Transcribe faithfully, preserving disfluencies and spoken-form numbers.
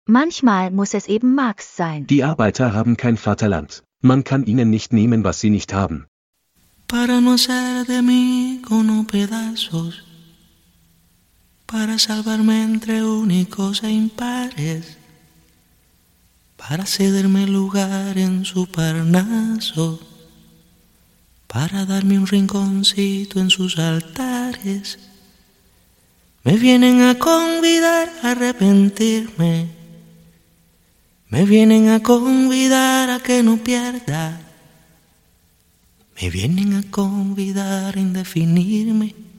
Manchmal muss es eben Marx sein. Die Arbeiter haben kein Vaterland. Man kann ihnen nicht nehmen, was sie nicht haben. Para no hacer de mí cono pedazos, para salvarme entre únicos e impares, para cederme lugar en su Parnaso, para darme un rinconcito en sus altares. Me vienen a convidar a arrepentirme, me vienen a convidar a que no pierda, me vienen a convidar a indefinirme.